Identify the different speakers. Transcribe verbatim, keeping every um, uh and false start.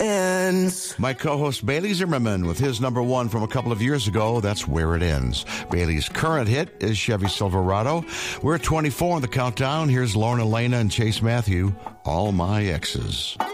Speaker 1: ends.
Speaker 2: My co-host Bailey Zimmerman with his number one from a couple of years ago, That's Where It Ends. Bailey's current hit is Chevy Silverado. We're at twenty-four on the countdown. Here's Lorna Lana and Chase Matthew, All My Exes.